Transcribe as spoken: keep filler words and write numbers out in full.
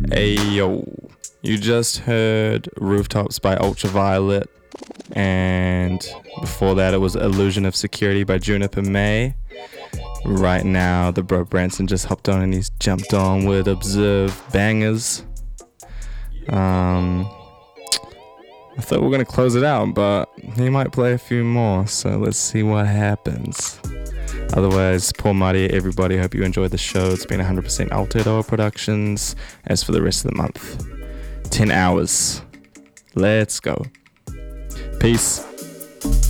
Hey yo, you just heard Rooftops by Ultraviolet, and before that it was Illusion of Security by Juniper May. Right now, the bro Branson just hopped on and he's jumped on with Observe Bangers. Um, I thought we were gonna close it out, but he might play a few more, so let's see what happens. Otherwise, Paul Marty, everybody, hope you enjoyed the show. It's been one hundred percent Aotearoa Productions. As for the rest of the month, ten hours. Let's go. Peace.